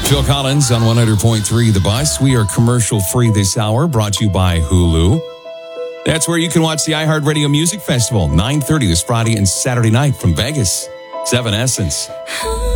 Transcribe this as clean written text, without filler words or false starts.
Phil Collins on 100.3 The Bus. We are commercial free this hour, brought to you by Hulu. That's where you can watch the iHeartRadio Music Festival, 9:30 this Friday and Saturday night from Vegas. 7 Essence.